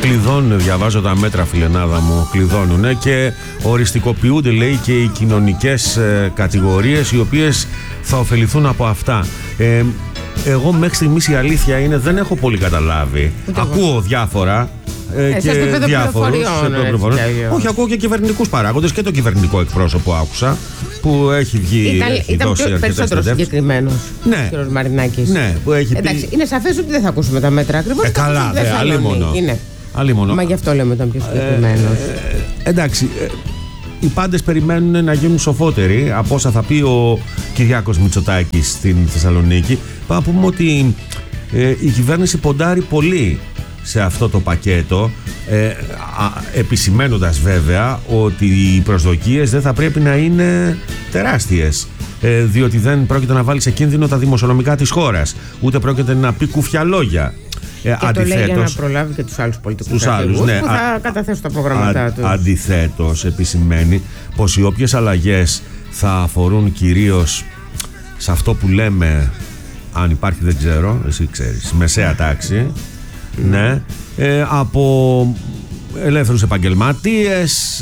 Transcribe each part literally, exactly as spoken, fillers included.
Κλειδώνουν, διαβάζω τα μέτρα, φιλενάδα μου, κλειδώνουν και οριστικοποιούνται, λέει, και οι κοινωνικές ε, κατηγορίες οι οποίες θα ωφεληθούν από αυτά. Ε, εγώ μέχρι στιγμής η αλήθεια είναι δεν έχω πολύ καταλάβει. Ούτε ακούω εγώ. διάφορα ε, και διάφορους. Όχι, ακούω και κυβερνητικούς παράγοντες και το κυβερνητικό εκπρόσωπο άκουσα που έχει βγει. Ήταν, έχει ήταν δώσει πιο περισσότερο συγκεκριμένος ναι. ο κ. Μαρινάκης. Ναι, που έχει Εντάξει, πει... είναι σαφές ότι δεν θα ακούσουμε τα μέτρα ακριβώς. Ε, καλά, δε, άλλη μόνο. Είναι. Μα γι' αυτό λέμε ήταν πιο συγκεκριμένος. Ε, ε, εντάξει. Ε, οι πάντες περιμένουν να γίνουν σοφότεροι από όσα θα πει ο Κυριάκος Μητσοτάκης στην Θεσσαλονίκη. Πάμε να πούμε ότι ε, η κυβέρνηση ποντάρει πολύ σε αυτό το πακέτο, ε, α, επισημαίνοντας βέβαια ότι οι προσδοκίες δεν θα πρέπει να είναι τεράστιες, ε, διότι δεν πρόκειται να βάλει σε κίνδυνο τα δημοσιονομικά της χώρας, ούτε πρόκειται να πει κουφιά λόγια. Και αντιθέτως, το λέει για να προλάβει και τους άλλους πολιτικούς αρχηγούς ναι, που θα α, καταθέσουν τα προγράμματά α, τους. Αντιθέτως επισημαίνει πως οι όποιες αλλαγές θα αφορούν κυρίως σε αυτό που λέμε, αν υπάρχει δεν ξέρω, εσύ ξέρεις, μεσαία τάξη, mm. ναι, ε, από ελεύθερους επαγγελματίες,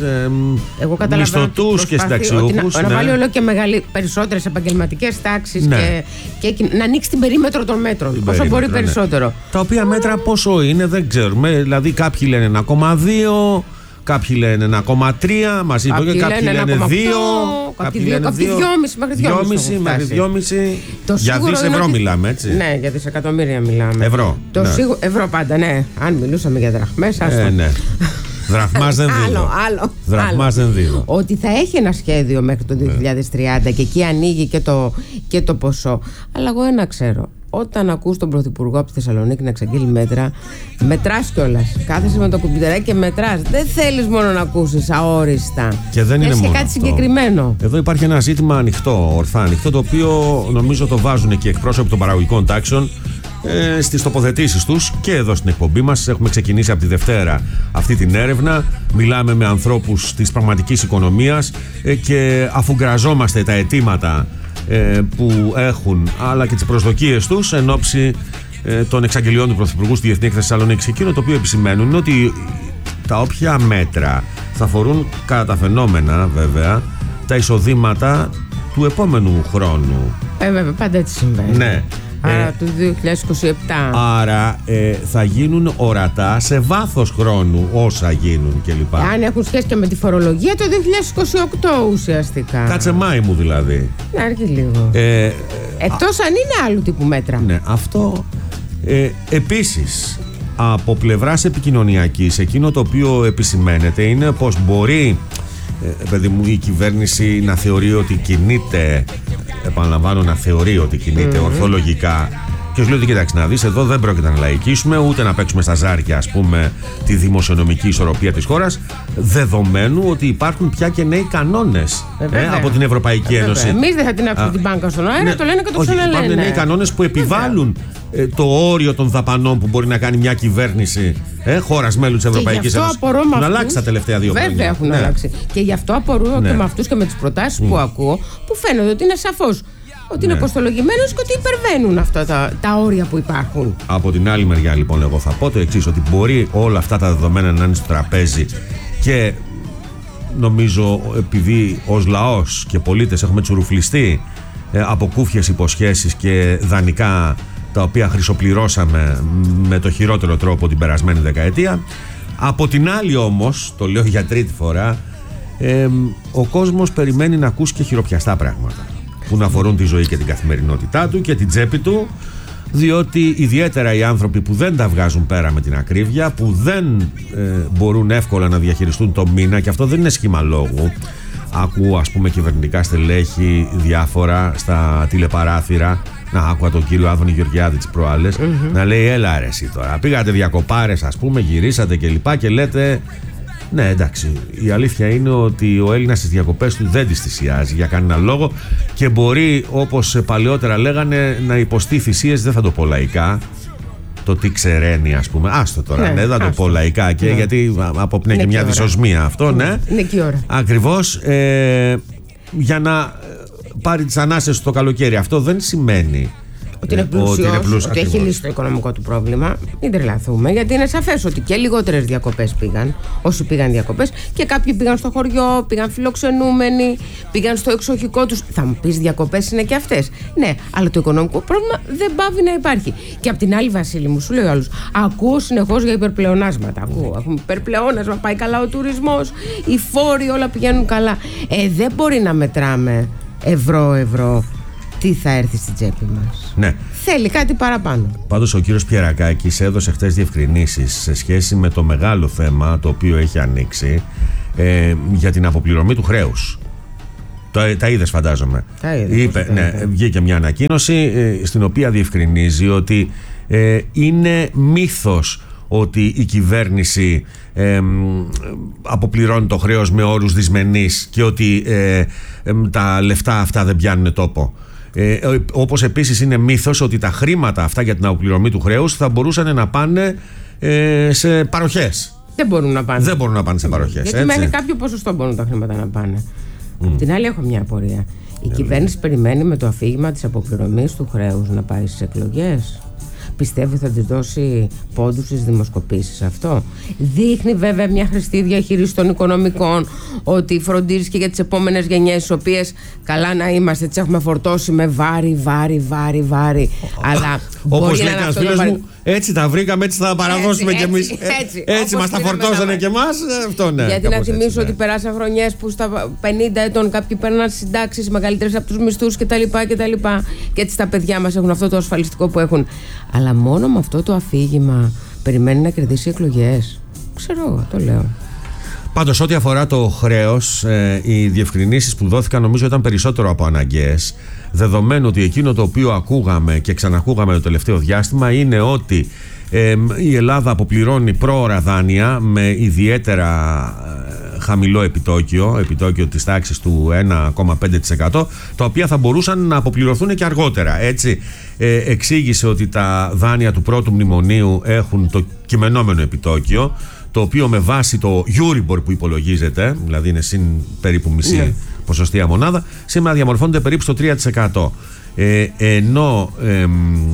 ε, μισθωτούς και συνταξιούχους. Να, ναι. να βάλει όλο και μεγαλύτερες, περισσότερες επαγγελματικές τάξεις ναι. και, και να ανοίξει την περίμετρο των μέτρων. Την όσο μπορεί περισσότερο. Ναι. Τα οποία μέτρα πόσο είναι δεν ξέρουμε. Δηλαδή κάποιοι λένε ένα κόμμα δύο, κάποιοι λένε ένα κόμμα τρία, μαζί κάποιοι, και κάποιοι λένε δύο, κάποιοι λένε δυόμισι μέχρι δυόμισι. Για δις ευρώ μιλάμε, έτσι. Ναι, για δισεκατομμύρια μιλάμε. Ευρώ. Το ναι. σίγουρο, ευρώ πάντα, ναι. Αν μιλούσαμε για δραχμές, άστο. Ε, ναι. Δραχμάς δεν δίνω. Άλλο, άλλο. Δραχμάς δεν δίνω. Ότι θα έχει ένα σχέδιο μέχρι το δύο χιλιάδες τριάντα και εκεί ανοίγει και το, και το ποσό. Αλλά εγώ ένα ξέρω. Όταν ακούς τον Πρωθυπουργό από τη Θεσσαλονίκη να εξαγγείλει μέτρα, μετράς κιόλας. Κάθεσαι με το κουμπιτεράκι και μετράς. Δεν θέλεις μόνο να ακούσεις αόριστα. Και δεν είναι Έχεις μόνο και κάτι αυτό. συγκεκριμένο. Εδώ υπάρχει ένα ζήτημα ανοιχτό, ορθά ανοιχτό, το οποίο νομίζω το βάζουν και οι εκπρόσωποι των παραγωγικών τάξεων ε, στις τοποθετήσεις τους και εδώ στην εκπομπή μας. Έχουμε ξεκινήσει από τη Δευτέρα αυτή την έρευνα. Μιλάμε με ανθρώπους της πραγματικής οικονομίας ε, και αφού γκραζόμαστε τα αιτήματα ε, που έχουν αλλά και τις προσδοκίες τους εν ώψη ε, των εξαγγελιών του Πρωθυπουργού στη Διεθνή Έκθεση Θεσσαλονίκης, εκείνο το οποίο επισημαίνουν είναι ότι τα όποια μέτρα θα αφορούν κατά τα φαινόμενα βέβαια τα εισοδήματα του επόμενου χρόνου. Ε, βέβαια, πάντα έτσι συμβαίνει. Ναι. Άρα ε, του δύο χιλιάδες είκοσι επτά. Άρα ε, θα γίνουν ορατά σε βάθος χρόνου όσα γίνουν κλπ. Αν έχουν σχέση και με τη φορολογία το δύο χιλιάδες είκοσι οκτώ ουσιαστικά. Κάτσε Μάη μου δηλαδή. Να έρχει λίγο. Ε, Εκτός α, αν είναι άλλου τύπου μέτρα. Ναι, αυτό. Ε, επίσης, από πλευράς επικοινωνιακής, εκείνο το οποίο επισημαίνεται είναι πως μπορεί ε, παιδί μου, η κυβέρνηση να θεωρεί ότι κινείται, επαναλαμβάνω, να θεωρεί ότι κινείται mm-hmm. ορθολογικά. Και σου λέει ότι κοίταξε να δεις, εδώ δεν πρόκειται να λαϊκίσουμε ούτε να παίξουμε στα ζάρια, ας πούμε, τη δημοσιονομική ισορροπία της χώρας, δεδομένου ότι υπάρχουν πια και νέοι κανόνες ε, ε, από την Ευρωπαϊκή ε, Ένωση. Εμείς δεν θα την αφήσουμε την μπάνκα στον αέρα, ναι, το λένε και το ξαναλένε. Υπάρχουν νέοι κανόνες που επιβάλλουν ε, το όριο των δαπανών που μπορεί να κάνει μια κυβέρνηση ε, χώρας μέλου της Ευρωπαϊκής Ένωσης. Έχουν αλλάξει τα τελευταία δύο χρόνια. Βέβαια έχουν ναι. αλλάξει. Και γι' αυτό απορώ ναι. και με αυτούς και με τις προτάσεις mm. που ακούω, που φαίνεται ότι είναι σαφώς. Ότι είναι ναι. κοστολογημένος και ότι υπερβαίνουν αυτά τα, τα όρια που υπάρχουν. Από την άλλη μεριά, λοιπόν, εγώ θα πω το εξής: ότι μπορεί όλα αυτά τα δεδομένα να είναι στο τραπέζι και νομίζω επειδή ως λαός και πολίτες έχουμε τσουρουφλιστεί ε, από κούφιες υποσχέσεις και δανεικά τα οποία χρυσοπληρώσαμε με το χειρότερο τρόπο την περασμένη δεκαετία. Από την άλλη όμως, το λέω για τρίτη φορά, ε, ο κόσμος περιμένει να ακούσει και χειροπιαστά πράγματα που να αφορούν τη ζωή και την καθημερινότητά του και την τσέπη του, διότι ιδιαίτερα οι άνθρωποι που δεν τα βγάζουν πέρα με την ακρίβεια, που δεν ε, μπορούν εύκολα να διαχειριστούν το μήνα, και αυτό δεν είναι σχήμα λόγου. Ακούω, ας πούμε, κυβερνητικά στελέχη διάφορα στα τηλεπαράθυρα. Να, άκουγα τον κύριο Άδωνη Γεωργιάδη τις προάλλες mm-hmm. να λέει: έλα ρε εσύ τώρα, πήγατε διακοπάρες, ας πούμε, γυρίσατε και λοιπά και λέτε. Ναι, εντάξει, η αλήθεια είναι ότι ο Έλληνας στις διακοπές του δεν τις θυσιάζει για κανένα λόγο και μπορεί, όπως παλαιότερα λέγανε, να υποστεί θυσίες, δεν θα το πω λαϊκά, το τι ξεραίνει, ας πούμε. Άστο τώρα, ναι, ναι δεν θα το πω λαϊκά και, ναι. γιατί αποπνέει και μια δυσοσμία αυτό, ναι. Είναι και η ώρα. Ακριβώς, ε, για να πάρει τις ανάσες στο καλοκαίρι. Αυτό δεν σημαίνει Ότι είναι πλούσιος, ότι έχει λύσει το οικονομικό του πρόβλημα. Μην τρελαθούμε, γιατί είναι σαφές ότι και λιγότερες διακοπές πήγαν, όσοι πήγαν διακοπές, και κάποιοι πήγαν στο χωριό, πήγαν φιλοξενούμενοι, πήγαν στο εξοχικό τους. Θα μου πεις, διακοπές είναι και αυτές. Ναι, αλλά το οικονομικό πρόβλημα δεν πάβει να υπάρχει. Και απ' την άλλη, Βασίλη μου, σου λέει ο άλλος, ακούω συνεχώς για υπερπλεονάσματα. Ακούω, έχουμε υπερπλεόνασμα, πάει καλά ο τουρισμός, οι φόροι όλα πηγαίνουν καλά. Ε, δεν μπορεί να μετράμε ευρώ-ευρώ τι θα έρθει στην τσέπη μας. Ναι. Θέλει κάτι παραπάνω. Πάντως ο κύριος Πιερακάκης έδωσε χτες διευκρινήσεις σε σχέση με το μεγάλο θέμα το οποίο έχει ανοίξει ε, για την αποπληρωμή του χρέους. Τα, τα είδες, φαντάζομαι. Τα είδες, Είπε, ναι, βγήκε μια ανακοίνωση ε, στην οποία διευκρινίζει ότι ε, είναι μύθος ότι η κυβέρνηση ε, αποπληρώνει το χρέος με όρους δυσμενείς και ότι ε, ε, τα λεφτά αυτά δεν πιάνουν τόπο. Ε, όπως επίσης είναι μύθος ότι τα χρήματα αυτά για την αποπληρωμή του χρέους θα μπορούσαν να πάνε ε, σε παροχές. Δεν μπορούν να πάνε. Δεν μπορούν να πάνε σε παροχές. Γιατί έτσι. μέχρι κάποιο ποσοστό μπορούν τα χρήματα να πάνε. Mm. Απ' την άλλη, έχω μια απορία. Η ε, κυβέρνηση περιμένει με το αφήγημα της αποπληρωμής του χρέους να πάει στις εκλογές. Πιστεύει θα της δώσει πόντους στις δημοσκοπήσεις αυτό? Δείχνει βέβαια μια χρηστή διαχείριση των οικονομικών, ότι φροντίζει και για τις επόμενες γενιές, τις οποίες καλά να είμαστε, τις έχουμε φορτώσει με βάρη, βάρη, βάρη, βάρη. Αλλά όπως λέει ένας φίλος μου, έτσι τα βρήκαμε, έτσι θα τα παραδώσουμε κι εμείς. Έτσι, έτσι, έτσι μας τα φορτώσανε κι εμάς. Αυτό, ναι, γιατί να θυμίσω έτσι, ναι. ότι περάσαν χρονιές που στα πενήντα ετών κάποιοι παίρναν συντάξεις μεγαλύτερες από τους μισθούς κτλ. Και έτσι τα παιδιά μας έχουν αυτό το ασφαλιστικό που έχουν. Αλλά μόνο με αυτό το αφήγημα περιμένει να κερδίσει εκλογές. Ξέρω εγώ, το λέω. Πάντως, ό,τι αφορά το χρέος, ε, οι διευκρινήσεις που δόθηκαν νομίζω ήταν περισσότερο από αναγκαίες, δεδομένου ότι εκείνο το οποίο ακούγαμε και ξανακούγαμε το τελευταίο διάστημα είναι ότι ε, η Ελλάδα αποπληρώνει πρόωρα δάνεια με ιδιαίτερα ε, χαμηλό επιτόκιο, επιτόκιο της τάξης του ένα κόμμα πέντε τοις εκατό, τα οποία θα μπορούσαν να αποπληρωθούν και αργότερα. Έτσι, ε, εξήγησε ότι τα δάνεια του πρώτου μνημονίου έχουν το κειμενόμενο επιτόκιο, το οποίο με βάση το Euribor που υπολογίζεται, δηλαδή είναι συν περίπου μισή ναι. ποσοστία μονάδα, σήμερα διαμορφώνεται περίπου στο τρία τοις εκατό. Ε, ενώ ε,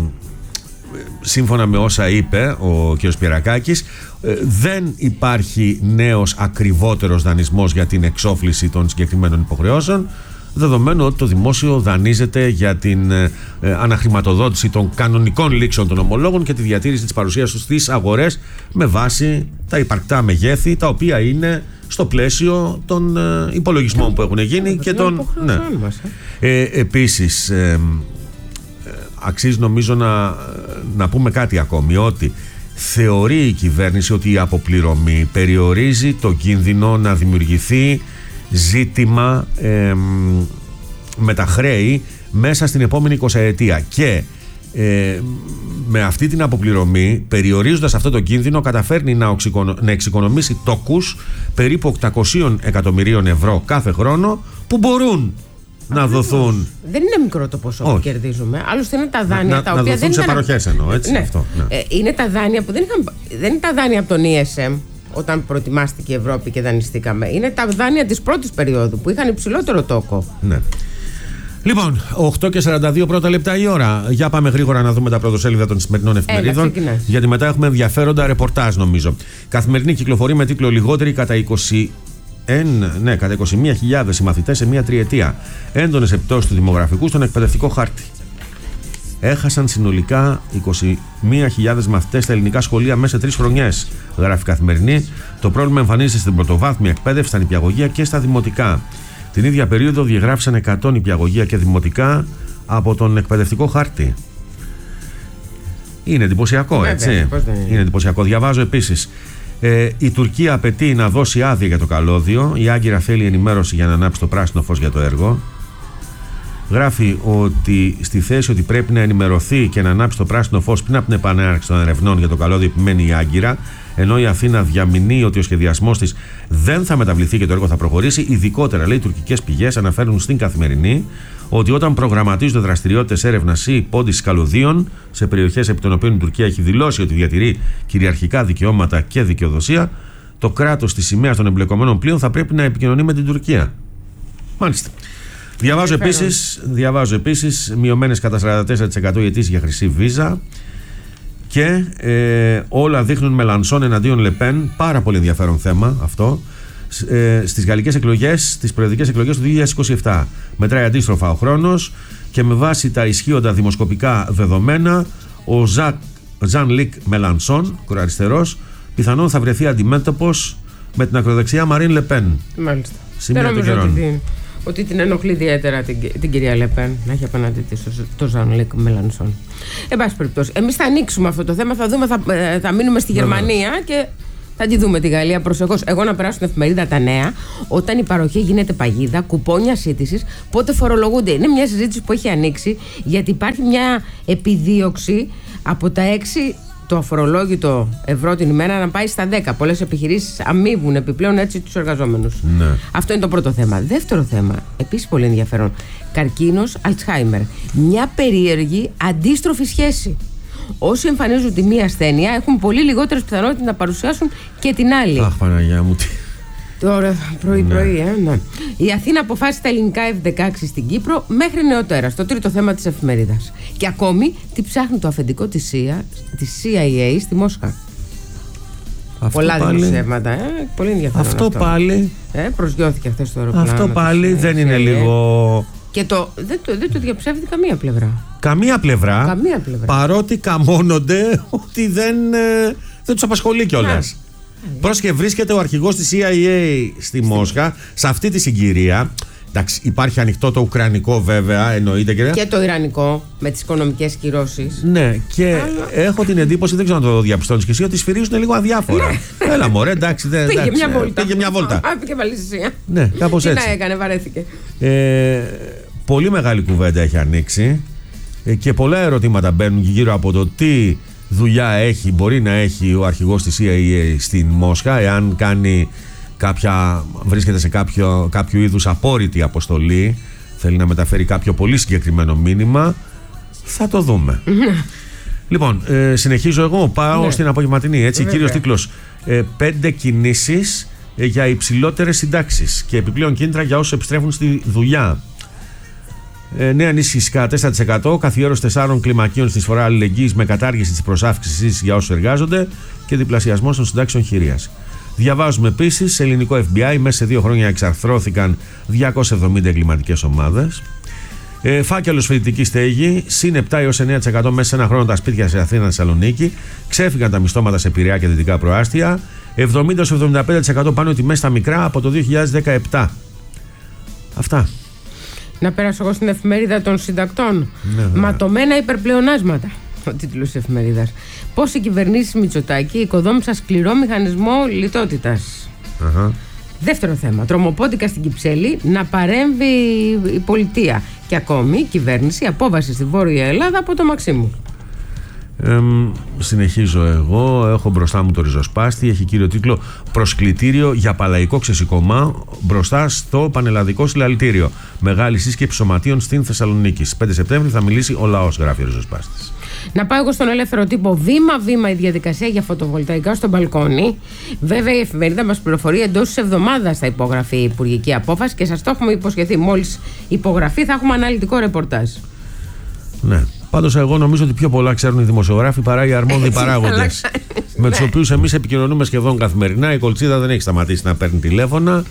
σύμφωνα με όσα είπε ο κ. Πιερακάκης, ε, δεν υπάρχει νέος ακριβότερος δανεισμός για την εξόφληση των συγκεκριμένων υποχρεώσεων, δεδομένου ότι το δημόσιο δανείζεται για την ε, αναχρηματοδότηση των κανονικών λήξεων των ομολόγων και τη διατήρηση της παρουσίας τους στις αγορές με βάση τα υπαρκτά μεγέθη, τα οποία είναι στο πλαίσιο των ε, υπολογισμών που έχουν γίνει και των... Ναι. Ε, επίσης, ε, ε, αξίζει νομίζω να, να πούμε κάτι ακόμη, ότι θεωρεί η κυβέρνηση ότι η αποπληρωμή περιορίζει το κίνδυνο να δημιουργηθεί ζήτημα ε, με τα χρέη μέσα στην επόμενη εικοσαετία και ε, με αυτή την αποπληρωμή, περιορίζοντας αυτό το κίνδυνο, καταφέρνει να, οξικονο, να εξοικονομήσει τόκους περίπου οκτακόσια εκατομμυρίων ευρώ κάθε χρόνο που μπορούν να δοθούν. Δεν είναι μικρό το ποσό που κερδίζουμε. Άλλωστε είναι τα δάνεια να, τα να οποία δοθούν δεν σε ήταν... παροχές εννοώ, έτσι, ναι. αυτό, ναι. Ε, είναι τα δάνεια που δεν είχαν... δεν είναι τα δάνεια από τον ι ες εμ όταν προετοιμάστηκε η Ευρώπη και δανειστήκαμε. Είναι τα δάνεια της πρώτης περίοδου που είχαν υψηλότερο τόκο. Ναι. Λοιπόν, οκτώ και σαράντα δύο πρώτα λεπτά η ώρα. Για πάμε γρήγορα να δούμε τα πρωτοσέλιδα των σημερινών εφημερίδων. Έλα, γιατί μετά έχουμε ενδιαφέροντα ρεπορτάζ, νομίζω. Καθημερινή κυκλοφορεί με τίτλο «Λιγότεροι κατά είκοσι ένα, ναι, κατά είκοσι μία χιλιάδες οι μαθητές σε μία τριετία. Έντονες επιπτώσεις του δημογραφικού στον εκπαιδευτικό χάρτη». Έχασαν συνολικά είκοσι μία χιλιάδες μαθητές στα ελληνικά σχολεία μέσα σε τρεις χρονιές, γράφει Καθημερινή. Το πρόβλημα εμφανίζεται στην πρωτοβάθμια εκπαίδευση, στα νηπιαγωγεία και στα δημοτικά. Την ίδια περίοδο διαγράφησαν εκατό νηπιαγωγεία και δημοτικά από τον εκπαιδευτικό χάρτη. Είναι εντυπωσιακό, έτσι. είναι. είναι εντυπωσιακό. Διαβάζω επίσης. Ε, η Τουρκία απαιτεί να δώσει άδεια για το καλώδιο. Η Άγκυρα θέλει ενημέρωση για να ανάψει το πράσινο φως για το έργο. Γράφει ότι στη θέση ότι πρέπει να ενημερωθεί και να ανάψει το πράσινο φως πριν από την επανέναρξη των ερευνών για το καλώδιο επιμένει η Άγκυρα, ενώ η Αθήνα διαμηνύει ότι ο σχεδιασμός της δεν θα μεταβληθεί και το έργο θα προχωρήσει. Ειδικότερα, λέει, οι τουρκικές πηγές αναφέρουν στην Καθημερινή ότι όταν προγραμματίζονται δραστηριότητες έρευνας ή υπόντησης καλωδίων σε περιοχές επί των οποίων η Τουρκία έχει δηλώσει ότι διατηρεί κυριαρχικά δικαιώματα και δικαιοδοσία, το κράτος της σημαίας των εμπλεκομένων πλοίων θα πρέπει να επικοινωνεί με την Τουρκία. Μάλιστα. Διαβάζω επίσης, διαβάζω επίσης μειωμένες κατά σαράντα τέσσερα τοις εκατό οι αιτήσεις για χρυσή βίζα και ε, όλα δείχνουν Μελανσόν εναντίον Λεπέν. Πάρα πολύ ενδιαφέρον θέμα αυτό. Ε, στις γαλλικές εκλογές, τις προεδρικές εκλογές του δύο χιλιάδες είκοσι επτά. Μετράει αντίστροφα ο χρόνος και με βάση τα ισχύοντα δημοσκοπικά δεδομένα, ο Ζακ Ζαν-Λικ Μελανσόν, κοραριστερός, πιθανόν θα βρεθεί αντιμέτωπος με την ακροδεξιά Μαρίν Λεπέν. Μάλιστα. Σημεία Δεν των νομίζω καιρών. ότι, ότι την ενοχλεί ιδιαίτερα την, την κυρία Λεπέν να έχει απέναντι της το Ζαν-Λικ Μελανσόν. Εν πάση περιπτώσει, εμείς θα ανοίξουμε αυτό το θέμα, θα, δούμε, θα, θα μείνουμε στη Γερμανία και θα τη δούμε τη Γαλλία προσεχώς. Εγώ να περάσω στην εφημερίδα τα νέα. Όταν η παροχή γίνεται παγίδα, κουπόνια σύντησης, πότε φορολογούνται. Είναι μια συζήτηση που έχει ανοίξει, γιατί υπάρχει μια επιδίωξη από τα έξι το αφορολόγητο ευρώ την ημέρα να πάει στα δέκα. Πολλές επιχειρήσεις αμείβουν επιπλέον έτσι τους εργαζόμενους. Ναι. Αυτό είναι το πρώτο θέμα. Δεύτερο θέμα, επίσης πολύ ενδιαφέρον. Καρκίνος Αλτσχάιμερ. Μια περίεργη αντίστροφη σχέση. Όσοι εμφανίζουν τη μία ασθένεια έχουν πολύ λιγότερες πιθανότητες να παρουσιάσουν και την άλλη. Αχ, Παναγιά μου. Τώρα πρωί-πρωί, Ναι. ε, ναι. Η Αθήνα αποφάσισε τα ελληνικά εφ δεκαέξι στην Κύπρο μέχρι νεοτέρα. Στο τρίτο θέμα της εφημερίδας. Και ακόμη τι ψάχνει το αφεντικό της σι άι έι στη Μόσχα. Αυτό Πολλά πάλι... δημοσιεύματα, ε, πολύ ενδιαφέρον. Αυτό, αυτό πάλι. Ε, προσγειώθηκε χθες το αεροπλάνο. Αυτό πάλι δεν είναι λίγο. Και το, δεν, το, δεν το διαψεύδει καμία πλευρά. Καμία πλευρά. Καμία πλευρά. Παρότι καμώνονται ότι δεν, ε, δεν τους απασχολεί κιόλας. Πρόσεχε, βρίσκεται ο αρχηγός της σι άι έι στη Μόσχα, σε αυτή τη συγκυρία. Εντάξει, υπάρχει ανοιχτό το ουκρανικό βέβαια, εννοείται και. Και το ιρανικό με τις οικονομικές κυρώσεις. Ναι, και Αλλά... έχω την εντύπωση, δεν ξέρω να το διαπιστώνεις και εσύ, ότι σφυρίζουν λίγο αδιάφορα. Έλα, μωρέ, εντάξει. Δεν, Πήγε εντάξει, μια βόλτα. Πήγε μια βόλτα. Α, πήγε πάλι στη Σία. Ναι, κάπως έτσι. Τι να έκανε, βαρέθηκε. Ε, πολύ μεγάλη κουβέντα έχει ανοίξει ε, και πολλά ερωτήματα μπαίνουν γύρω από το τι δουλειά έχει, μπορεί να έχει ο αρχηγός της σι άι έι στην Μόσχα, εάν κάνει κάποια, βρίσκεται σε κάποιο, κάποιο είδους απόρριτη αποστολή, θέλει να μεταφέρει κάποιο πολύ συγκεκριμένο μήνυμα, θα το δούμε. Λοιπόν, ε, συνεχίζω εγώ, πάω Ναι. στην απογευματινή, έτσι, Βέβαια. κύριος τίτλος, ε, πέντε κινήσεις ε, για υψηλότερες συντάξεις και επιπλέον κίνητρα για όσους επιστρέφουν στη δουλειά. Ε, νέα ενίσχυση κατά τέσσερα τοις εκατό, καθιέρωση τεσσάρων κλιμακίων στη εισφορά αλληλεγγύης με κατάργηση της προσάυξησης για όσους εργάζονται και διπλασιασμός των συντάξεων χειρίας. Διαβάζουμε επίσης, σε ελληνικό εφ μπι άι μέσα σε δύο χρόνια εξαρθρώθηκαν διακόσιες εβδομήντα εγκληματικές ομάδες. Ε, φάκελος φοιτητική στέγη, συν επτά έως εννέα τοις εκατό μέσα σε ένα χρόνο τα σπίτια σε Αθήνα και Θεσσαλονίκη. Ξέφυγαν τα μισθώματα σε Πειραιά και δυτικά προάστια. εβδομήντα έως εβδομήντα πέντε τοις εκατό πάνω τιμές στα μικρά από το δύο χιλιάδες δεκαεπτά. Αυτά. Να πέρασω εγώ στην εφημερίδα των συντακτών. Ναι, Ματωμένα υπερπλεονάσματα. Ο τίτλος της εφημερίδας. Πώς οι κυβερνήσεις Μητσοτάκη οικοδόμησαν σκληρό μηχανισμό λιτότητας. Αχα. Δεύτερο θέμα. Τρομοπόντικα στην Κυψέλη να παρέμβει η πολιτεία. Και ακόμη η κυβέρνηση απόβαση στη Βόρεια Ελλάδα από το Μαξίμου. Ε, συνεχίζω εγώ. Έχω μπροστά μου το ριζοσπάστη. Έχει κύριο τίτλο «Προσκλητήριο για παλαϊκό ξεσηκωμά μπροστά στο πανελλαδικό συλλαλητήριο. Μεγάλη σύσκεψη σωματείων στην Θεσσαλονίκη. Στις πέντε Σεπτέμβρη θα μιλήσει ο λαός», γράφει ο ριζοσπάστης. Να πάω εγώ στον ελεύθερο τύπο. Βήμα-βήμα η διαδικασία για φωτοβολταϊκά στο μπαλκόνι. Βέβαια, η εφημερίδα μας πληροφορεί εντός της εβδομάδας θα υπογραφεί η υπουργική απόφαση και σας το έχουμε υποσχεθεί. Μόλις υπογραφεί, θα έχουμε αναλυτικό ρεπορτάζ. Ναι. Πάντως, εγώ νομίζω ότι πιο πολλά ξέρουν οι δημοσιογράφοι παρά οι αρμόδιοι παράγοντες. Με τους οποίους εμείς επικοινωνούμε σχεδόν καθημερινά. Η Κολτσίδα δεν έχει σταματήσει να παίρνει τηλέφωνα.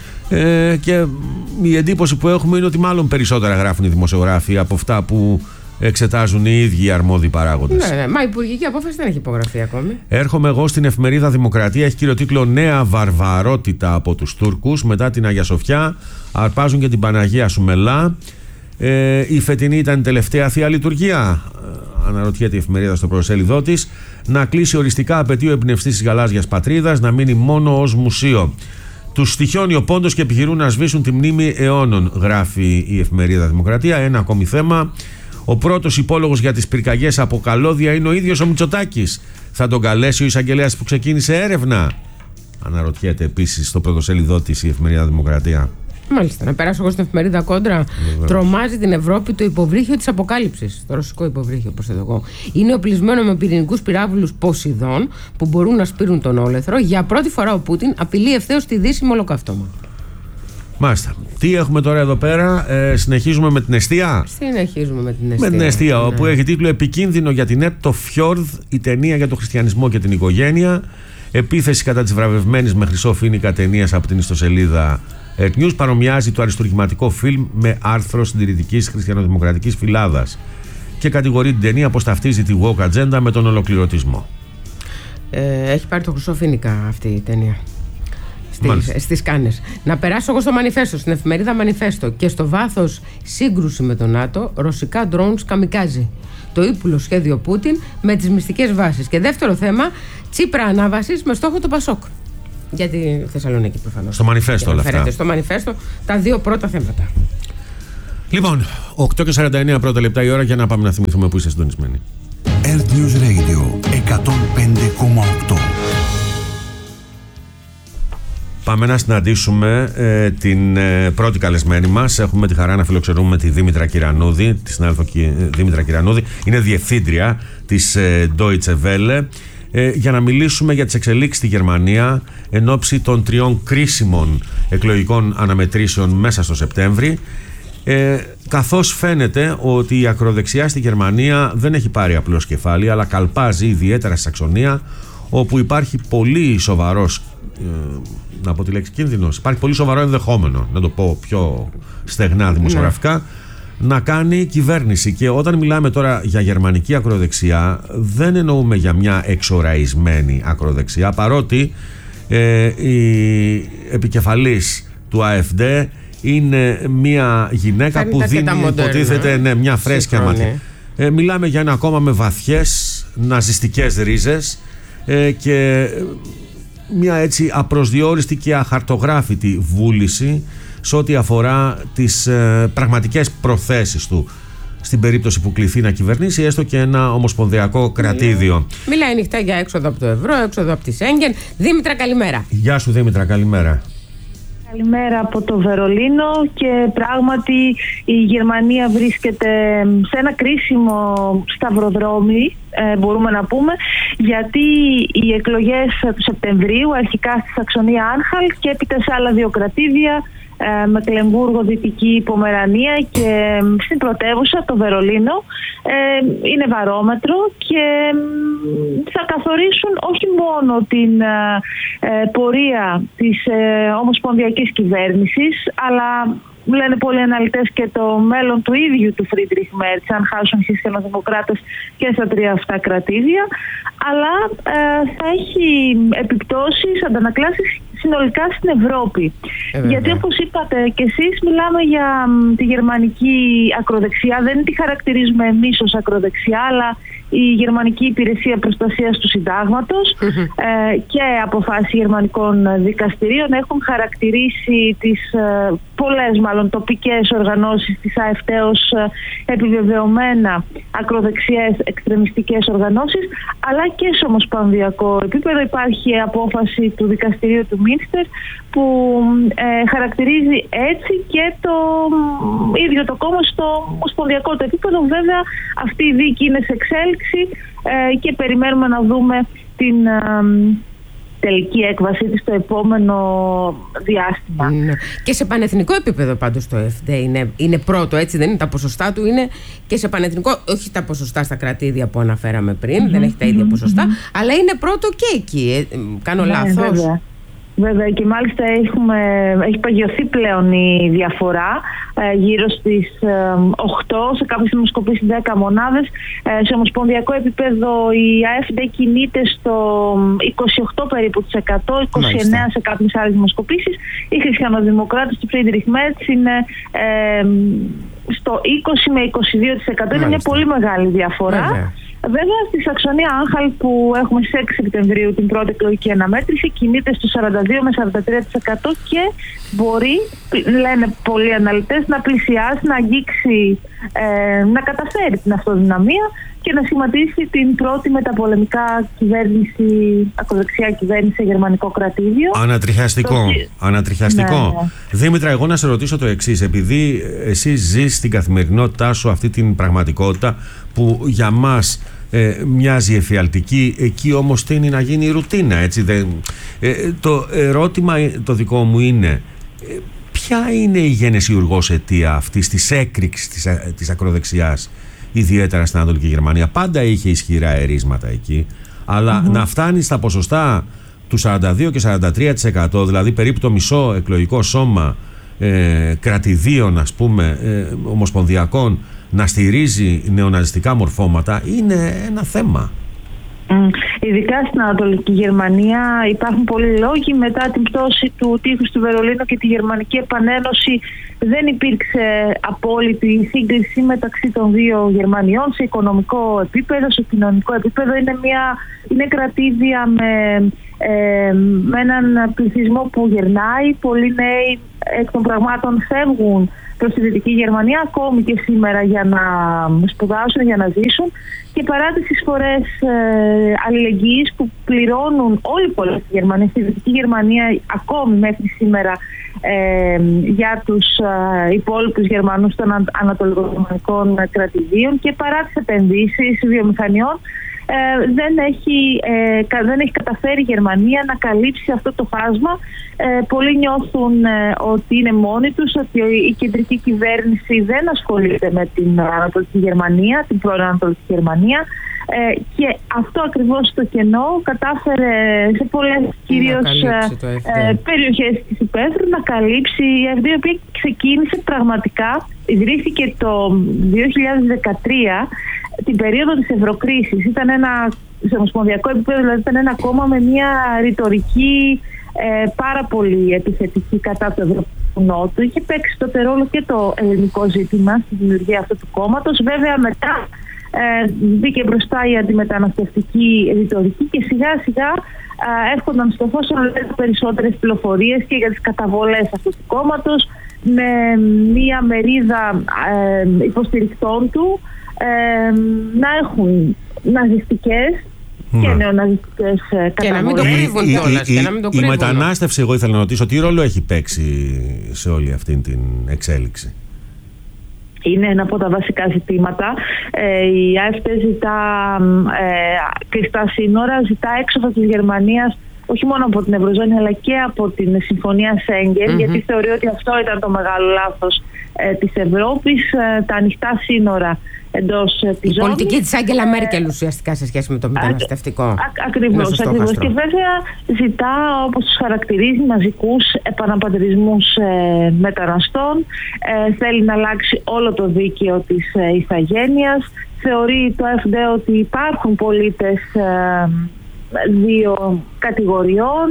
Ε, και η εντύπωση που έχουμε είναι ότι μάλλον περισσότερα γράφουν οι δημοσιογράφοι από αυτά που εξετάζουν οι ίδιοι οι αρμόδιοι παράγοντες. Ναι, ναι. Μα η υπουργική απόφαση δεν έχει υπογραφεί ακόμη. Έρχομαι εγώ στην εφημερίδα Δημοκρατία. Έχει κύριο τίτλο «Νέα βαρβαρότητα από τους Τούρκους». Μετά την Αγία Σοφιά αρπάζουν και την Παναγία Σουμελά. Ε, η φετινή ήταν η τελευταία θεία λειτουργία, ε, αναρωτιέται η εφημερίδα στο προσέλιδό της. Να κλείσει οριστικά, απαιτεί ο εμπνευστής της γαλάζιας πατρίδας, να μείνει μόνο ως μουσείο. Τους στοιχιώνει ο πόντος και επιχειρούν να σβήσουν τη μνήμη αιώνων, γράφει η εφημερίδα Δημοκρατία. Ένα ακόμη θέμα. Ο πρώτος υπόλογος για τις πυρκαγιές από καλώδια είναι ο ίδιος ο Μητσοτάκης. Θα τον καλέσει ο εισαγγελέας που ξεκίνησε έρευνα, αναρωτιέται επίσης στο πρωτοσέλιδό της η εφημερίδα Δημοκρατία. Μάλιστα. Να περάσω εγώ στην εφημερίδα Κόντρα. Βεβαίως. Τρομάζει την Ευρώπη το υποβρύχιο της αποκάλυψης. Το ρωσικό υποβρύχιο, προσθέτω εγώ. Είναι οπλισμένο με πυρηνικούς πυράβλους Ποσειδών που μπορούν να σπείρουν τον όλεθρο. Για πρώτη φορά ο Πούτιν απειλεί ευθέως τη Δύση με ολοκαύτωμα. Μάλιστα. Τι έχουμε τώρα εδώ πέρα, ε, συνεχίζουμε με την εστία. Συνεχίζουμε με την εστία. Με την εστία, ναι. όπου έχει τίτλο «Επικίνδυνο για την ΕΡΤ το Φιόρδ, η ταινία για τον χριστιανισμό και την οικογένεια». Επίθεση κατά της βραβευμένης με χρυσό φοίνικα ταινίας από την ιστοσελίδα ΕΡΤ News. Παρομοιάζει το αριστουργηματικό φιλμ με άρθρο συντηρητικής χριστιανοδημοκρατικής φυλάδας και κατηγορεί την ταινία πως ταυτίζει τη woke ατζέντα με τον ολοκληρωτισμό. Ε, έχει πάρει το χρυσό φοίνικα αυτή η ταινία. Στις, στις Κάνες. Να περάσω εγώ στο Μανιφέστο, στην εφημερίδα Μανιφέστο. Και στο βάθος σύγκρουση με τον ΝΑΤΟ, ρωσικά drones καμικάζι. Το ύπουλο σχέδιο Πούτιν με τις μυστικές βάσεις. Και δεύτερο θέμα, Τσίπρα ανάβασης με στόχο το Πασόκ. Για τη Θεσσαλονίκη προφανώς. Στο Μανιφέστο όλα αυτά. Στο Μανιφέστο τα δύο πρώτα θέματα. Λοιπόν, οκτώ και σαράντα εννέα πρώτα λεπτά η ώρα για να πάμε να θυμηθούμε που είστε συντονισμένοι. ΕΡΤ News Radio εκατόν πέντε κόμμα οκτώ. Πάμε να συναντήσουμε ε, την ε, πρώτη καλεσμένη μας. Έχουμε τη χαρά να φιλοξενούμε τη Δήμητρα Κυρανούδη, τη συνάδελφο Δήμητρα Κυρανούδη. Είναι διευθύντρια της ε, Deutsche Welle, ε, για να μιλήσουμε για τις εξελίξεις στη Γερμανία εν ώψη των τριών κρίσιμων εκλογικών αναμετρήσεων μέσα στο Σεπτέμβρη. Ε, καθώς φαίνεται ότι η ακροδεξιά στη Γερμανία δεν έχει πάρει απλώς κεφάλι, αλλά καλπάζει ιδιαίτερα στη Σαξονία, όπου υπάρχει πολύ σοβαρός, ε, να πω τη λέξη κίνδυνος, υπάρχει πολύ σοβαρό ενδεχόμενο, να το πω πιο στεγνά δημοσιογραφικά, ναι, να κάνει κυβέρνηση. Και όταν μιλάμε τώρα για γερμανική ακροδεξιά, δεν εννοούμε για μια εξοραϊσμένη ακροδεξιά, παρότι ε, η επικεφαλής του AfD είναι μια γυναίκα Κάνει που δίνει, υποτίθεται, ναι, μια φρέσκια ματιά. Ε, μιλάμε για ένα κόμμα με βαθιές ναζιστικές ρίζες ε, και μια έτσι απροσδιόριστη και αχαρτογράφητη βούληση σε ό,τι αφορά τις ε, πραγματικές προθέσεις του στην περίπτωση που κληθεί να κυβερνήσει έστω και ένα ομοσπονδιακό κρατήδιο. Μιλάει ανοιχτά για έξοδο από το ευρώ, έξοδο από τη Σέγγεν. Δήμητρα, καλημέρα. Γεια σου Δήμητρα, καλημέρα. Καλημέρα από το Βερολίνο. Και πράγματι η Γερμανία βρίσκεται σε ένα κρίσιμο σταυροδρόμι, ε, μπορούμε να πούμε, γιατί οι εκλογές του Σεπτεμβρίου αρχικά στη Σαξονία Άνχαλ και έπειτα σε άλλα δύο κρατήδια, ε, Μεκλεμβούργο, Δυτική Πομερανία και στην πρωτεύουσα το Βερολίνο, ε, είναι βαρόμετρο και θα καθορίσουν όχι μόνο την ε, πορεία της ε, ομοσπονδιακής κυβέρνησης, αλλά λένε πολλοί αναλυτές και το μέλλον του ίδιου του Φρίντριχ Μέρτς, αν χάσουν οι χριστιανοδημοκράτες και στα τρία αυτά κρατήδια, αλλά ε, θα έχει επιπτώσεις, αντανακλάσεις συνολικά στην Ευρώπη. Ε, Γιατί όπως είπατε και εσείς, μιλάμε για μ, τη γερμανική ακροδεξιά, δεν τη χαρακτηρίζουμε εμείς ως ακροδεξιά, αλλά η Γερμανική Υπηρεσία Προστασίας του Συντάγματος ε, και αποφάσεις γερμανικών δικαστηρίων έχουν χαρακτηρίσει τις ε, πολλές μάλλον τοπικές οργανώσεις της AfD ως ε, επιβεβαιωμένα ακροδεξιές εξτρεμιστικές οργανώσεις, αλλά και σε ομοσπονδιακό επίπεδο υπάρχει απόφαση του δικαστηρίου του Μίνστερ που ε, χαρακτηρίζει έτσι και το ε, ίδιο το κόμμα στο ομοσπονδιακό το επίπεδο. Βέβαια αυτή η δίκη είναι σε εξέλιξη ε, και περιμένουμε να δούμε την ε, τελική έκβασή της στο επόμενο διάστημα. Ναι. Και σε πανεθνικό επίπεδο πάντως το AfD είναι, είναι πρώτο, έτσι δεν είναι? Τα ποσοστά του είναι και σε πανεθνικό, όχι τα ποσοστά στα κρατήδια που αναφέραμε πριν, mm-hmm. δεν έχει τα ίδια ποσοστά, mm-hmm. αλλά είναι πρώτο και εκεί. Ε, κάνω ναι, λάθος? Βέβαια. Βέβαια και μάλιστα έχουμε, έχει παγιωθεί πλέον η διαφορά ε, γύρω στις ε, οκτώ, σε κάποιες δημοσκοπήσεις δέκα μονάδες. Ε, σε ομοσπονδιακό επίπεδο η AfD κινείται στο είκοσι οκτώ περίπου της εκατό, είκοσι εννέα μάλιστα σε κάποιες άλλες δημοσκοπήσεις. Οι χριστιανοδημοκράτες του Φρίντριχ Μέρτς είναι ε, στο είκοσι με είκοσι δύο τοις εκατό. Είναι μια πολύ μεγάλη διαφορά. Βέβαια. Βέβαια, στη Σαξονία Άνχαλ που έχουμε στις έξι Σεπτεμβρίου την πρώτη εκλογική αναμέτρηση κινείται στο σαράντα δύο με σαράντα τρία τοις εκατό και μπορεί, λένε πολλοί αναλυτές, να πλησιάσει, να αγγίξει, ε, να καταφέρει την αυτοδυναμία και να σχηματίσει την πρώτη μεταπολεμικά κυβέρνηση, ακροδεξιά κυβέρνηση σε γερμανικό κρατήδιο. Ανατριχιαστικό. Το... Ανατριχιαστικό. Ναι. Δήμητρα, εγώ να σε ρωτήσω το εξής. Επειδή εσύ ζεις στην καθημερινότητά σου αυτή την πραγματικότητα που για μας ε, μοιάζει εφιαλτική, εκεί όμως τείνει να γίνει ρουτίνα, έτσι δεν... Ε, το ερώτημα το δικό μου είναι... Ε, ποια είναι η γενεσιουργός αιτία αυτής της έκρηξης της, της ακροδεξιάς, ιδιαίτερα στην Ανατολική Γερμανία? Πάντα είχε ισχυρά ερίσματα εκεί, αλλά mm-hmm. να φτάνει στα ποσοστά του σαράντα δύο και σαράντα τρία τοις εκατό, δηλαδή περίπου το μισό εκλογικό σώμα ε, κρατηδίων, ας πούμε, ε, ομοσπονδιακών, να στηρίζει νεοναζιστικά μορφώματα, είναι ένα θέμα. Mm. Ειδικά στην Ανατολική Γερμανία υπάρχουν πολλοί λόγοι. Μετά την πτώση του τείχους του Βερολίνου και τη Γερμανική Επανένωση δεν υπήρξε απόλυτη σύγκριση μεταξύ των δύο Γερμανιών σε οικονομικό επίπεδο, σε κοινωνικό επίπεδο. Είναι, μια, είναι κρατήδια με, ε, με έναν πληθυσμό που γερνάει. Πολλοί νέοι εκ των πραγμάτων φεύγουν προς τη Δυτική Γερμανία ακόμη και σήμερα για να σπουδάσουν, για να ζήσουν, και παρά τις εισφορές ε, αλληλεγγύης που πληρώνουν όλοι οι πολίτες της Γερμανίας, στη Δυτική Γερμανία ακόμη μέχρι σήμερα, ε, για τους ε, υπόλοιπους Γερμανούς των ανατολικογερμανικών κρατηδίων, και παρά τις επενδύσεις βιομηχανιών, Ε, δεν, έχει, ε, δεν έχει καταφέρει η Γερμανία να καλύψει αυτό το χάσμα. Ε, πολλοί νιώθουν ε, ότι είναι μόνοι τους, ότι η κεντρική κυβέρνηση δεν ασχολείται με την Ανατολική Γερμανία, την πρώην Ανατολική Γερμανία, ε, και αυτό ακριβώς το κενό κατάφερε σε πολλές κυρίως ε, περιοχές της υπαίθρου να καλύψει η ΕΦΔ, η οποία ξεκίνησε πραγματικά, ιδρύθηκε το δύο χιλιάδες δεκατρία, την περίοδο της ευρωκρίσης. Ήταν ένα, σε ομοσπονδιακό επίπεδο, δηλαδή ήταν ένα κόμμα με μια ρητορική ε, πάρα πολύ επιθετική κατά του Ευρωπαϊκού Νότου. Είχε παίξει τότε ρόλο και το ελληνικό ζήτημα στη δημιουργία αυτού του κόμματος. Βέβαια μετά ε, μπήκε μπροστά η αντιμεταναστευτική ρητορική και σιγά σιγά ε, έρχονταν στο φως όλο περισσότερες πληροφορίες και για τις καταβολές αυτού του κόμματος, με μια μερίδα ε, υποστηρικτών του Ε, να έχουν ναζιστικές mm. και νεοναζιστικές καταβολές. Και να μην το κρύβουν κιόλας. Η, η, η, η μετανάστευση, εγώ ήθελα να ρωτήσω, τι ρόλο έχει παίξει σε όλη αυτή την εξέλιξη? Είναι ένα από τα βασικά ζητήματα. Ε, η ΑΕΦΤ ζητά ε, κλειστά σύνορα, ζητά έξοδο της Γερμανίας, όχι μόνο από την Ευρωζώνη αλλά και από την Συμφωνία Σέγγεν, mm-hmm. γιατί θεωρεί ότι αυτό ήταν το μεγάλο λάθος ε, της Ευρώπης, ε, τα ανοιχτά σύνορα εντός ε, της η ζώνης. πολιτική της Άγγελα Μέρκελ ουσιαστικά σε σχέση με το μεταναστευτικό. Α, α, ακριβώς, ακριβώς. Και βέβαια ζητά, όπως τους χαρακτηρίζει, μαζικούς επαναπατρισμούς ε, μεταναστών. Ε, θέλει να αλλάξει όλο το δίκαιο της ε, ηθαγένειας. Θεωρεί το ΑΕΦΔ ότι υπάρχουν πολίτες ε, δύο κατηγοριών.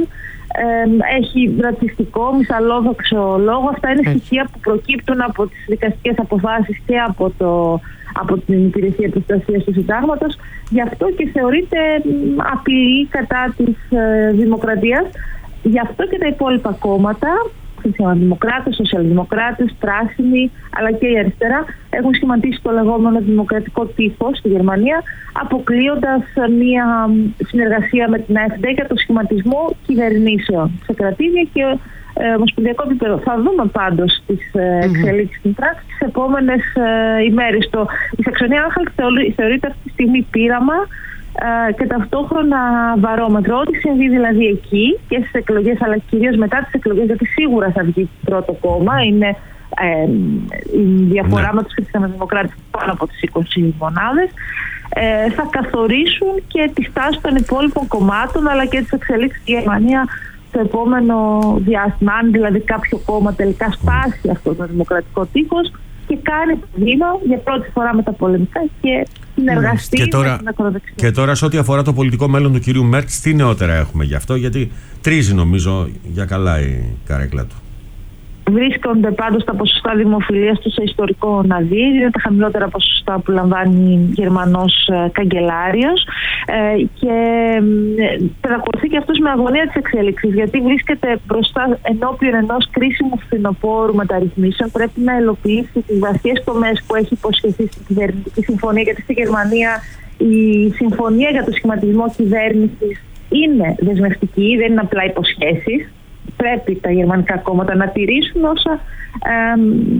Ε, έχει ρατσιστικό, μυσαλλόδοξο λόγο. Αυτά είναι στοιχεία που προκύπτουν από τις δικαστικές αποφάσεις και από, το, από την Υπηρεσία Προστασίας του Συντάγματος. Γι' αυτό και θεωρείται απειλή κατά της ε, δημοκρατίας. Γι' αυτό και τα υπόλοιπα κόμματα, χριστιανοδημοκράτες, σοσιαλδημοκράτες, πράσινοι, αλλά και η αριστερά, έχουν σχηματίσει το λεγόμενο δημοκρατικό τείχος στη Γερμανία, αποκλείοντας μια συνεργασία με την ΑΕΦΔ για το σχηματισμό κυβερνήσεων σε κρατήδια και ε, ομοσπονδιακό επίπεδο. Θα δούμε πάντως τις ε, εξελίξεις στην πράξη τις επόμενες ε, ημέρες. Το, η Σαξονία-Άνχαλτ θεωρείται αυτή τη στιγμή πείραμα και ταυτόχρονα βαρόμετρο. Ό,τι συμβεί δηλαδή εκεί και στις εκλογές, αλλά κυρίως μετά τις εκλογές, γιατί σίγουρα θα βγει πρώτο κόμμα, είναι ε, η διαφορά ναι. με τους χριστιανοδημοκράτες πάνω από τις είκοσι μονάδες, ε, θα καθορίσουν και τη στάση των υπόλοιπων κομμάτων, αλλά και τις εξελίξεις στη Γερμανία στο επόμενο διάστημα. Αν δηλαδή κάποιο κόμμα τελικά σπάσει αυτό το δημοκρατικό τείχος και κάνει το βήμα για πρώτη φορά με τα πολεμικά και συνεργαστεί και τώρα, με την ακροδεξιά. Και τώρα, σε ό,τι αφορά το πολιτικό μέλλον του κυρίου Μέρτς, τι νεότερα έχουμε γι' αυτό? Γιατί τρίζει, νομίζω, για καλά η καρέκλα του. Βρίσκονται πάντως τα ποσοστά δημοφιλίας του σε ιστορικό ναδί, είναι τα χαμηλότερα ποσοστά που λαμβάνει Γερμανός ε, καγκελάριος, ε, και ε, παρακολουθεί και αυτός με αγωνία της εξέλιξης, γιατί βρίσκεται μπροστά ενώπιον ενός κρίσιμου φθινοπόρου μεταρρυθμίσεων. Πρέπει να ελοποιήσει τις βαθιές τομές που έχει υποσχεθεί στην κυβερνητική συμφωνία, γιατί στη Γερμανία η συμφωνία για το σχηματισμό κυβέρνησης είναι δεσμευτική, δεν είναι απλά υποσχέσεις. Πρέπει τα γερμανικά κόμματα να τηρήσουν όσα ε,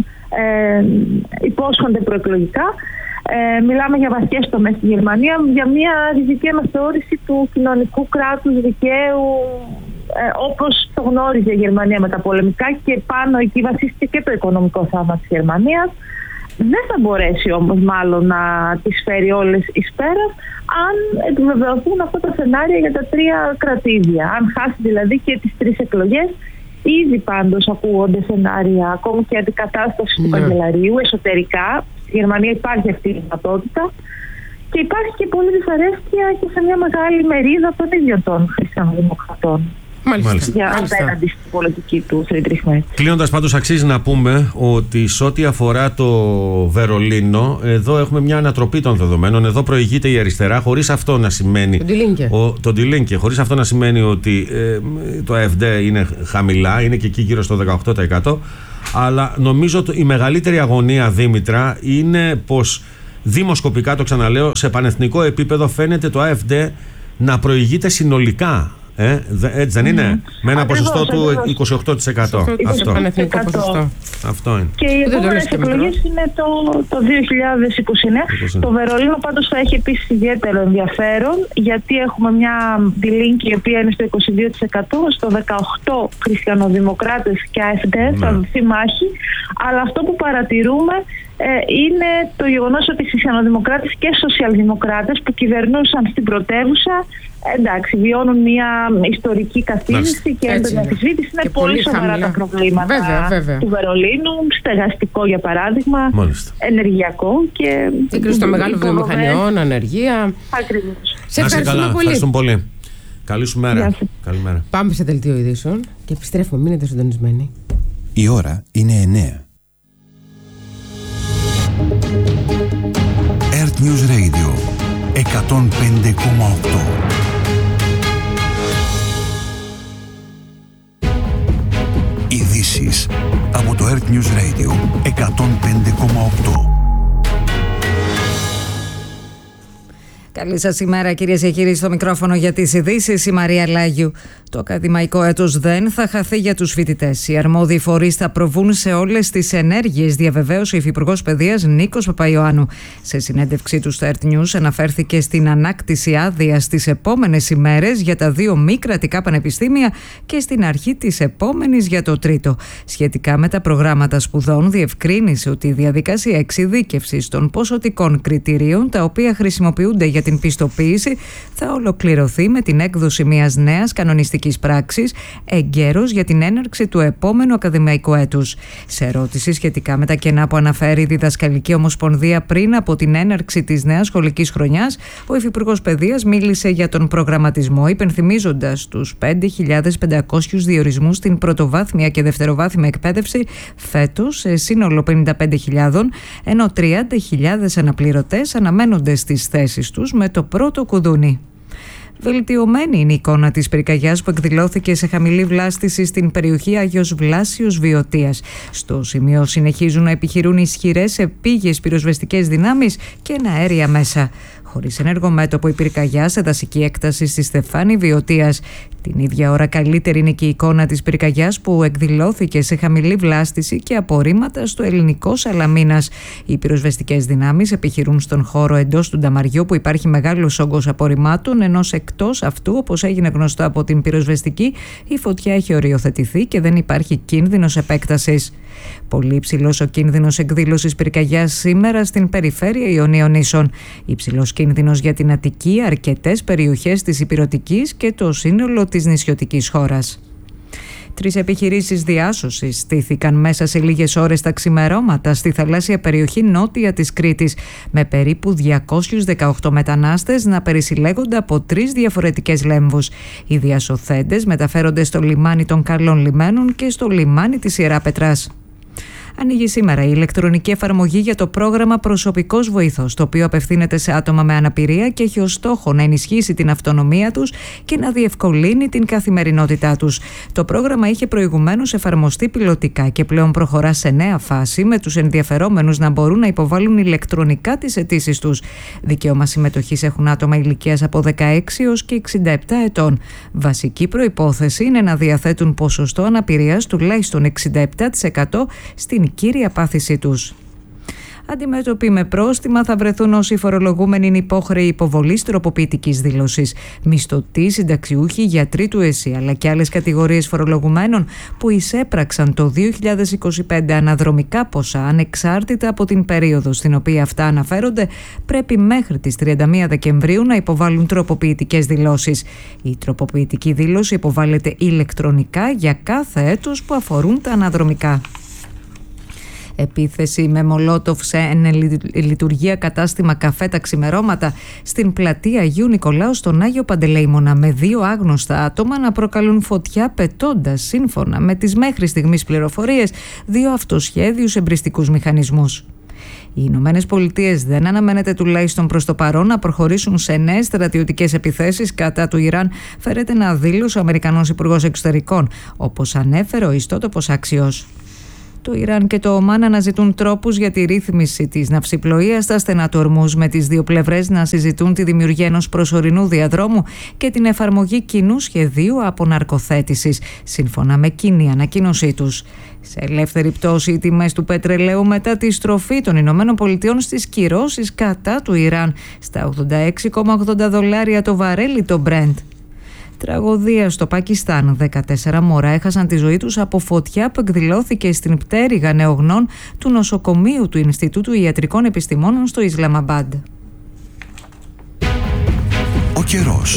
ε, υπόσχονται προεκλογικά. Ε, μιλάμε για βαθιές τομές στη Γερμανία, για μια ριζική αναθεώρηση του κοινωνικού κράτους δικαίου, ε, όπως το γνώριζε η Γερμανία με τα πολεμικά, και πάνω εκεί βασίστηκε και το οικονομικό θαύμα της Γερμανίας. Δεν θα μπορέσει όμως μάλλον να τις φέρει όλες εις πέρας αν επιβεβαιωθούν αυτά τα σενάρια για τα τρία κρατήδια. Αν χάσει δηλαδή και τις τρεις εκλογές. Ήδη πάντως ακούγονται σενάρια, ακόμη και αντικατάσταση του καγκελαρίου εσωτερικά. Στη Γερμανία υπάρχει αυτή η δυνατότητα. Και υπάρχει και πολλή δυσαρέσκεια και σε μια μεγάλη μερίδα των ίδιων των χριστιανοδημοκρατών. Μάλιστα. Για απέναντι στην πολιτική του Φρίντριχ Μέρτς. Κλείνοντας, πάντως, αξίζει να πούμε ότι σε ό,τι αφορά το Βερολίνο, εδώ έχουμε μια ανατροπή των δεδομένων. Εδώ προηγείται η αριστερά, χωρίς αυτό να σημαίνει. Το Die Linke. Χωρίς αυτό να σημαίνει ότι ε, το AfD είναι χαμηλά, είναι και εκεί γύρω στο δεκαοκτώ τοις εκατό. Αλλά νομίζω ότι η μεγαλύτερη αγωνία, Δήμητρα, είναι πως δημοσκοπικά, το ξαναλέω, σε πανεθνικό επίπεδο φαίνεται το AfD να προηγείται συνολικά. Ε, έτσι δεν είναι? Mm. Με ένα Ακριβώς, ποσοστό του ακριβώς. είκοσι οκτώ τοις εκατό. Αυτό. Αυτό. Αυτό είναι. Και οι επόμενες εκλογές είναι το, το δύο χιλιάδες είκοσι εννέα. Το Βερολίνο πάντως θα έχει επίσης ιδιαίτερο ενδιαφέρον, γιατί έχουμε μια Die Linke η οποία είναι στο είκοσι δύο τοις εκατό, στο δεκαοκτώ τοις εκατό χριστιανοδημοκράτες και AfD θα δοθεί μάχη. Αλλά αυτό που παρατηρούμε ε, είναι το γεγονός ότι οι χριστιανοδημοκράτες και σοσιαλδημοκράτες που κυβερνούσαν στην πρωτεύουσα, εντάξει, βιώνουν μια ιστορική καθήλυση και έντονη αμφισβήτηση. Είναι πολύ σοβαρά τα προβλήματα βέβαια, βέβαια. του Βερολίνου, στεγαστικό για παράδειγμα, μάλιστα, ενεργειακό και σύγκρουση των μεγάλων βιομηχανιών, ανεργία. Ακριβώς. Σε ευχαριστούμε πολύ. Ευχαριστούμε πολύ. Καλή σου μέρα. Καλημέρα. Πάμε σε δελτίο ειδήσεων και επιστρέφουμε. Μείνετε συντονισμένοι. Η ώρα είναι εννέα. Earth News Radio εκατόν πέντε κόμμα οκτώ. Ειδήσεις από το Earth News Radio εκατόν πέντε κόμμα οκτώ. Καλή σας ημέρα, κυρίες και κύριοι, στο μικρόφωνο για τις ειδήσεις η Μαρία Λάγιου. Το ακαδημαϊκό έτος δεν θα χαθεί για τους φοιτητές. Οι αρμόδιοι φορείς θα προβούν σε όλες τις ενέργειες, διαβεβαίωσε ο Υφυπουργός Παιδείας Νίκος Παπαϊωάννου. Σε συνέντευξή του στο Earth News αναφέρθηκε στην ανάκτηση άδεια στις επόμενες ημέρες για τα δύο μη κρατικά πανεπιστήμια και στην αρχή της επόμενης για το τρίτο. Σχετικά με τα προγράμματα σπουδών, διευκρίνησε ότι η διαδικασία εξειδίκευσης των ποσοτικών κριτηρίων, τα οποία χρησιμοποιούνται για την πιστοποίηση, θα ολοκληρωθεί με την έκδοση μιας νέας κανονιστικής πράξης εγκαίρως για την έναρξη του επόμενου ακαδημαϊκού έτους. Σε ερώτηση σχετικά με τα κενά που αναφέρει η Διδασκαλική Ομοσπονδία πριν από την έναρξη της νέας σχολικής χρονιάς, ο Υφυπουργός Παιδείας μίλησε για τον προγραμματισμό, υπενθυμίζοντας τους πέντε χιλιάδες πεντακόσιους διορισμούς στην πρωτοβάθμια και δευτεροβάθμια εκπαίδευση φέτος σε σύνολο πενήντα πέντε χιλιάδες, ενώ τριάντα χιλιάδες αναπληρωτές αναμένονται στις θέσεις τους με το πρώτο κουδούνι. Βελτιωμένη είναι η εικόνα της πυρκαγιάς που εκδηλώθηκε σε χαμηλή βλάστηση στην περιοχή Άγιος Βλάσιος Βιωτίας. Στο σημείο συνεχίζουν να επιχειρούν ισχυρές επίγειες πυροσβεστικές δυνάμεις και αέρια μέσα. Χωρίς ενεργό μέτωπο η πυρκαγιά σε δασική έκταση στη Στεφάνη Βιωτίας. Την ίδια ώρα καλύτερη είναι και η εικόνα της πυρκαγιάς που εκδηλώθηκε σε χαμηλή βλάστηση και απορρίμματα στο ελληνικό Σαλαμίνας. Οι πυροσβεστικές δυνάμεις επιχειρούν στον χώρο εντός του νταμαριού που υπάρχει μεγάλος όγκος απορριμμάτων, ενώ εκτός αυτού, όπως έγινε γνωστό από την πυροσβεστική, η φωτιά έχει οριοθετηθεί και δεν υπάρχει κίνδυνος επέκτασης. Πολύ υψηλός ο κίνδυνος εκδήλωσης πυρκαγιάς σήμερα στην περιφέρεια Ιωνίων Νήσων. Υψηλός κίνδυνος για την Αττική, αρκετές περιοχές της Ηπειρωτικής και το σύνολο της νησιωτικής χώρας. Τρεις επιχειρήσεις διάσωσης στήθηκαν μέσα σε λίγες ώρες τα ξημερώματα στη θαλάσσια περιοχή νότια της Κρήτης, με περίπου διακόσιους δεκαοκτώ μετανάστες να περισυλλέγονται από τρεις διαφορετικές λέμβους. Οι διασωθέντες μεταφέρονται στο λιμάνι των Καλών Λιμένων και στο λιμάνι της Ιεράπετρας. Ανοίγει σήμερα η ηλεκτρονική εφαρμογή για το πρόγραμμα Προσωπικός Βοήθος, το οποίο απευθύνεται σε άτομα με αναπηρία και έχει ως στόχο να ενισχύσει την αυτονομία τους και να διευκολύνει την καθημερινότητά τους. Το πρόγραμμα είχε προηγουμένως εφαρμοστεί πιλωτικά και πλέον προχωρά σε νέα φάση, με τους ενδιαφερόμενους να μπορούν να υποβάλουν ηλεκτρονικά τις αιτήσεις τους. Δικαίωμα συμμετοχής έχουν άτομα ηλικίας από δεκαέξι έως και εξήντα επτά ετών. Βασική προϋπόθεση είναι να διαθέτουν ποσοστό αναπηρίας τουλάχιστον εξήντα επτά τοις εκατό στην κύρια πάθησή τους. Αντιμέτωποι με πρόστιμα θα βρεθούν όσοι φορολογούμενοι είναι υπόχρεοι υποβολής τροποποιητικής δήλωσης, μισθωτοί, συνταξιούχοι, γιατροί του ΕΣΥ, αλλά και άλλες κατηγορίες φορολογουμένων που εισέπραξαν το δύο χιλιάδες είκοσι πέντε αναδρομικά ποσά ανεξάρτητα από την περίοδο στην οποία αυτά αναφέρονται, πρέπει μέχρι τις τριάντα μία Δεκεμβρίου να υποβάλουν τροποποιητικές δηλώσεις. Η τροποποιητική δήλωση υποβάλλεται ηλεκτρονικά για κάθε έτος που αφορούν τα αναδρομικά. Επίθεση με μολότοφ σε ένα λειτουργία κατάστημα καφέ τα ξημερώματα στην πλατεία Αγίου Νικολάου στον Άγιο Παντελεήμονα, με δύο άγνωστα άτομα να προκαλούν φωτιά πετώντας, σύμφωνα με τις μέχρι στιγμής πληροφορίες, δύο αυτοσχέδιους εμπριστικούς μηχανισμούς. Οι Ηνωμένες Πολιτείες δεν αναμένεται τουλάχιστον προς το παρόν να προχωρήσουν σε νέες στρατιωτικές επιθέσεις κατά του Ιράν, φέρεται να δήλωσε ο Αμερικανός Υπουργός Εξωτερικών, όπως ανέφερε ο ιστότοπος Axios. Το Ιράν και το Ομάν αναζητούν τρόπους για τη ρύθμιση της ναυσιπλοείας στα στενά του Ορμούζ, με τις δύο πλευρές να συζητούν τη δημιουργία ενός προσωρινού διαδρόμου και την εφαρμογή κοινού σχεδίου αποναρκοθέτησης, σύμφωνα με κοινή ανακοίνωσή τους. Σε ελεύθερη πτώση οι τιμές του πετρελαίου μετά τη στροφή των Ηνωμένων Πολιτειών στις κυρώσεις κατά του Ιράν στα ογδόντα έξι κόμμα ογδόντα δολάρια το βαρέλι το Brent. Τραγωδία στο Πακιστάν. δεκατέσσερα μωρά έχασαν τη ζωή τους από φωτιά που εκδηλώθηκε στην πτέρυγα νεογνών του νοσοκομείου του Ινστιτούτου Ιατρικών Επιστημόνων στο Ισλαμαμπάντ. Ο καιρός.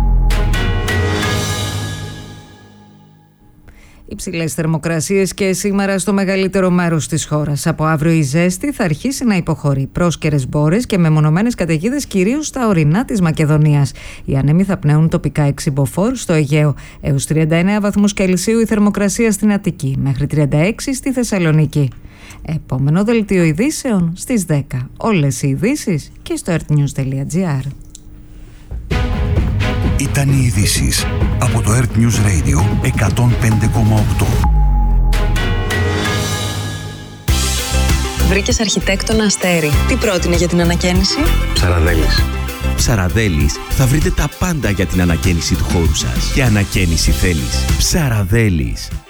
Υψηλές θερμοκρασίες και σήμερα στο μεγαλύτερο μέρος της χώρας. Από αύριο η ζέστη θα αρχίσει να υποχωρεί. Πρόσκαιρες μπόρες και μεμονωμένες καταιγίδες κυρίως στα ορεινά της Μακεδονίας. Οι άνεμοι θα πνέουν τοπικά έξι μποφόρ στο Αιγαίο. Έως τριάντα εννέα βαθμούς Κελσίου η θερμοκρασία στην Αττική. Μέχρι τριάντα έξι στη Θεσσαλονίκη. Επόμενο δελτίο ειδήσεων στις δέκα. Όλες οι ειδήσεις και στο ερτνιούς τελεία τζι άρ. Ήταν οι ειδήσεις από το Earth News Radio εκατόν πέντε κόμμα οκτώ. Βρήκες αρχιτέκτονα Αστέρι. Τι πρότεινε για την ανακαίνιση? Ψαραδέλης. Ψαραδέλης θα βρείτε τα πάντα για την ανακαίνιση του χώρου σας. Και ανακαίνιση θέλεις. Ψαραδέλης.